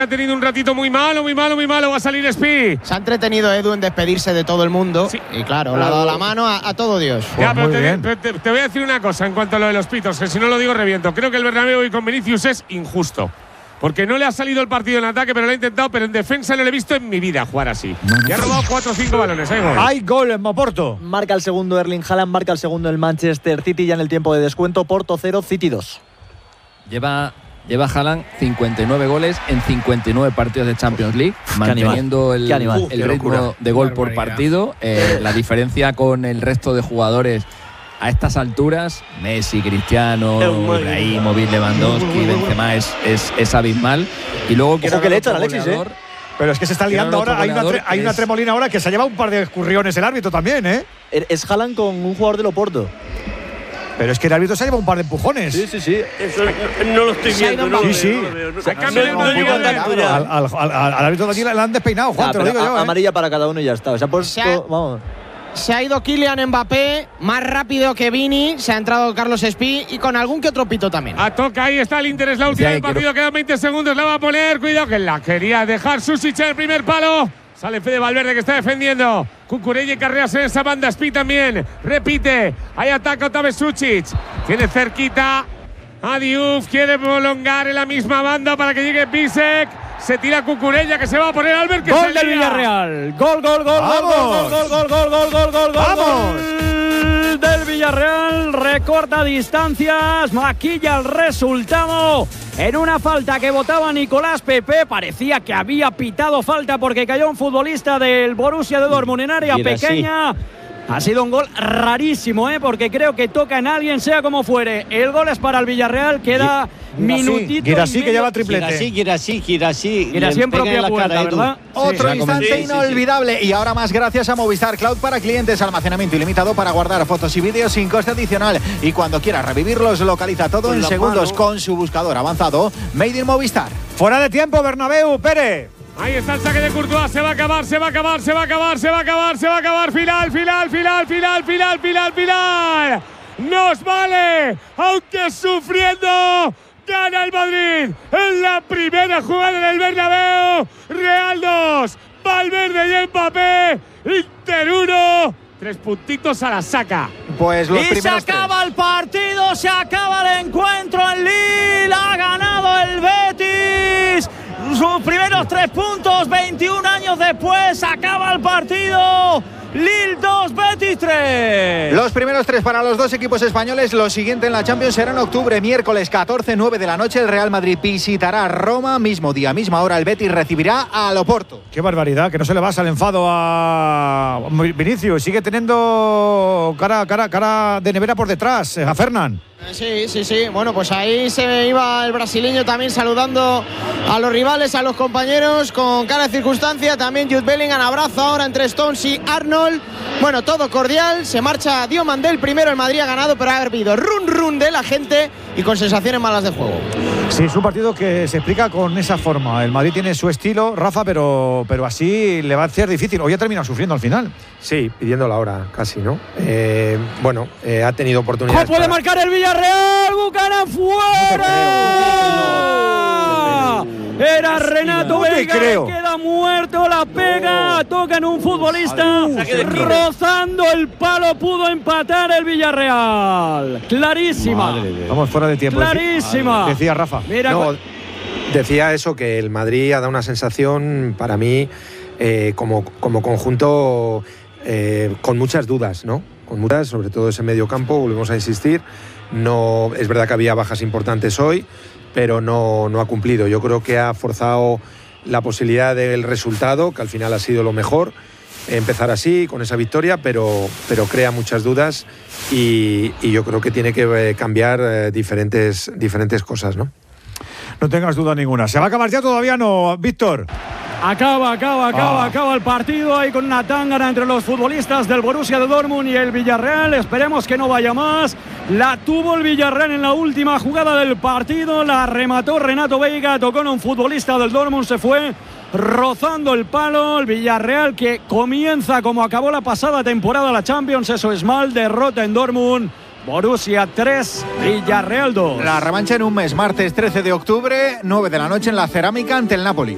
Ha tenido un ratito muy malo, va a salir Spi. Se ha entretenido Edu en despedirse de todo el mundo. Sí. Y claro, le ha dado la mano a todo Dios. Ya, pero te voy a decir una cosa en cuanto a lo de los pitos, que si no lo digo reviento. Creo que el Bernabéu hoy con Vinicius es injusto. Porque no le ha salido el partido en ataque, pero lo ha intentado, pero en defensa no lo he visto en mi vida jugar así. Y ha robado 4 o 5 balones. Hay gol en Maporto. Marca el segundo Erling Haaland, marca el segundo el Manchester City ya en el tiempo de descuento. Porto 0, City 2. Lleva Haaland 59 goles en 59 partidos de Champions League, manteniendo el ritmo de gol por partido. La diferencia con el resto de jugadores a estas alturas, Messi, Cristiano, Ibrahimovic, Lewandowski, Benzema, es abismal. Y luego que le echan a Alexis, Pero es que se está liando ahora. Hay una tremolina ahora que se ha llevado un par de escurriones el árbitro también, Es Haaland con un jugador del Oporto. Pero es que el árbitro se ha llevado un par de empujones. Sí. Eso no lo estoy viendo. Sí. Al árbitro de allí le han despeinado, Juan, te lo digo yo. Amarilla para cada uno y ya está. Se ha puesto, vamos. Se ha ido Kylian Mbappé, más rápido que Vini. Se ha entrado Carlos Spi y con algún que otro pito también. Toca, ahí está el Inter, es la última del partido. Quedan 20 segundos, la va a poner. Cuidado que la quería dejar Susic en el primer palo. Sale Fede Valverde que está defendiendo. Cucurella y Carreras en esa banda. Spi también. Repite. Ahí ataca otra vez Susic. Tiene cerquita a Diouf. Quiere prolongar en la misma banda para que llegue Bisek. Se tira Cucurella que se va a poner Albert. Que gol del Villarreal. Gol. ¡Vamos! Del Villarreal. Recorta distancias. Maquilla el resultado. En una falta que votaba Nicolás Pepe, parecía que había pitado falta porque cayó un futbolista del Borussia de Dortmund en área pequeña. Ha sido un gol rarísimo, porque creo que toca en alguien, sea como fuere. El gol es para el Villarreal, queda minutito. Guirassy que lleva triplete. Guirassy en propia puerta, ¿verdad? Otro instante inolvidable. Y ahora más gracias a Movistar Cloud para clientes. Almacenamiento ilimitado para guardar fotos y vídeos sin coste adicional. Y cuando quieras revivirlos, localiza todo en segundos con su buscador avanzado Made in Movistar. Fuera de tiempo, Bernabéu, Pérez. Ahí está el saque de Courtois, se va a acabar. Final. Nos vale, aunque sufriendo. Gana el Madrid en la primera jugada del Bernabéu. Real 2, Valverde y Mbappé. Inter 1. 3 puntitos a la saca. Pues los y se acaba el partido, se acaba el encuentro en Lille. Ha ganado el Betis. Sus primeros 3 puntos, 21 años después, acaba el partido. Lille 2, Betis 3. Los primeros 3 para los dos equipos españoles. Lo siguiente en la Champions será en octubre, miércoles 14, 9 de la noche. El Real Madrid visitará Roma. Mismo día, misma hora, el Betis recibirá al Oporto. Qué barbaridad, que no se le basa el enfado a Vinicius. Sigue teniendo cara de nevera por detrás, a Fernán. Sí. Bueno, pues ahí se iba el brasileño también saludando a los rivales, a los compañeros con cara de circunstancia. También Jude Bellingham, abrazo ahora entre Stones y Arnold. Bueno, todo cordial. Se marcha Diomandel primero. El Madrid ha ganado, pero ha habido run de la gente y con sensaciones malas de juego. Sí, es un partido que se explica con esa forma. El Madrid tiene su estilo, Rafa, pero así le va a ser difícil. Hoy ha terminado sufriendo al final. Sí, pidiendo la hora casi, ¿no? Ha tenido oportunidades. ¡Puede marcar el Villarreal! ¡Bucaram fuera! Era Renato Veiga, queda muerto, la pega, toca en un futbolista, rozando el palo, pudo empatar el Villarreal. Clarísima. Vamos fuera de tiempo. Clarísima. Decía Rafa. Decía eso, que el Madrid ha dado una sensación para mí como conjunto con muchas dudas, ¿no? Con muchas, sobre todo ese medio campo, volvemos a insistir. No, es verdad que había bajas importantes hoy, pero no ha cumplido. Yo creo que ha forzado la posibilidad del resultado, que al final ha sido lo mejor, empezar así, con esa victoria, pero crea muchas dudas y yo creo que tiene que cambiar diferentes cosas, ¿no? No tengas duda ninguna. ¿Se va a acabar ya? Todavía no, Víctor. Acaba el partido ahí con una tángana entre los futbolistas del Borussia de Dortmund y el Villarreal. Esperemos que no vaya más. La tuvo el Villarreal en la última jugada del partido. La remató Renato Veiga, tocó en un futbolista del Dortmund, se fue rozando el palo. El Villarreal que comienza como acabó la pasada temporada la Champions. Eso es mal, derrota en Dortmund. Borussia 3, Villarreal 2. La revancha en un mes, martes 13 de octubre, 9 de la noche en la Cerámica ante el Napoli.